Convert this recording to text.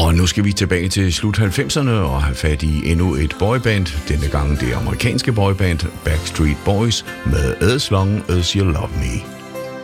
Og nu skal vi tilbage til slut 90'erne og have fat i endnu et boyband. Denne gang det amerikanske boyband Backstreet Boys med As Long As You Love Me.